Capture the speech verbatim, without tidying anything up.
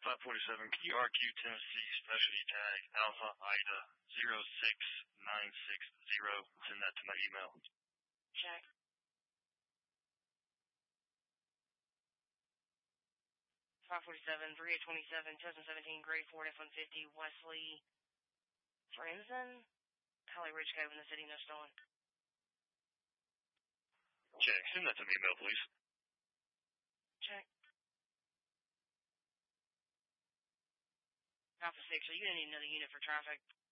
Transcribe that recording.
five forty-seven Q R Q Tennessee specialty tag Alpha Ida zero six nine six zero. Send that to my email. Check. five forty-seven three eight twenty-seven twenty seventeen grade Ford F one fifty Wesley Frenzen. Holly Ridge Cove in the city, no stolen. Check. Send that to my email, please. Check. Alpha six, are you going to need another unit for traffic?